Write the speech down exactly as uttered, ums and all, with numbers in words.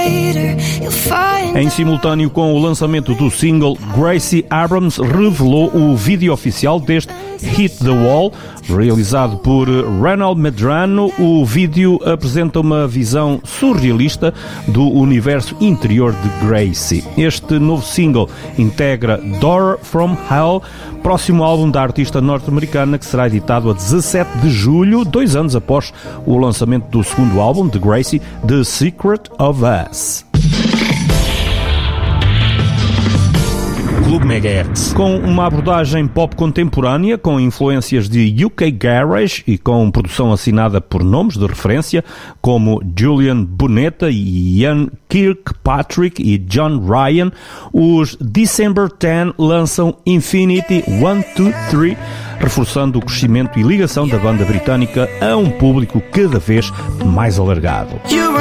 Em simultâneo com o lançamento do single, Gracie Abrams revelou o vídeo oficial deste Hit the Wall, realizado por Ronald Medrano. O vídeo apresenta uma visão surrealista do universo interior de Gracie. Este novo single integra Door from Hell, próximo álbum da artista norte-americana, que será editado a dezassete de julho, dois anos após o lançamento do segundo álbum de Gracie, The Secret of Us. Clube Megahertz. Com uma abordagem pop contemporânea, com influências de U K Garage e com produção assinada por nomes de referência como Julian Bunetta, Ian Kirkpatrick e John Ryan, os December dez lançam Infinity one two three, reforçando o crescimento e ligação da banda britânica a um público cada vez mais alargado.